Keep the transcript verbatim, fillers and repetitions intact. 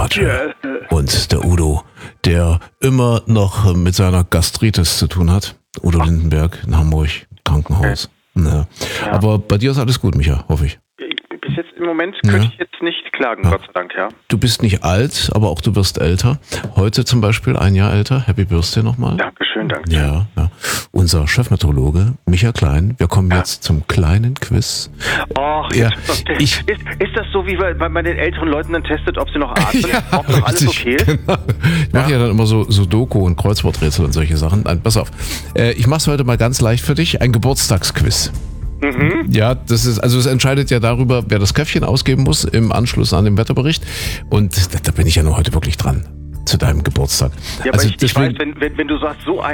Rate. Und der Udo, der immer noch mit seiner Gastritis zu tun hat. Udo Ach. Lindenberg in Hamburg, Krankenhaus. Okay. Ja. Ja. Aber bei dir ist alles gut, Micha, hoffe ich. Bis jetzt im Moment könnte ja. ich jetzt nicht klagen, ja. Gott sei Dank, ja. Du bist nicht alt, aber auch du wirst älter. Heute zum Beispiel ein Jahr älter. Happy Birthday nochmal. Dankeschön, danke. Ja, ja. Unser Chefmeteorologe, Micha Klein. Wir kommen ja. jetzt zum kleinen Quiz. Ach, ja. ich, ist, ist das so, wie man bei den älteren Leuten dann testet, ob sie noch atmen? Ja, ob noch alles okay ist? Genau. Ich mache ja. ja dann immer so Sudoku und Kreuzworträtsel und solche Sachen. Nein, pass auf. Ich mache es heute mal ganz leicht für dich. Ein Geburtstagsquiz. Mhm. Ja, das ist, also es entscheidet ja darüber, wer das Köpfchen ausgeben muss im Anschluss an den Wetterbericht. Und da, da bin ich ja nur heute wirklich dran zu deinem Geburtstag. Ja, aber also ich, ich weiß, wenn, wenn, wenn du sagst, so ein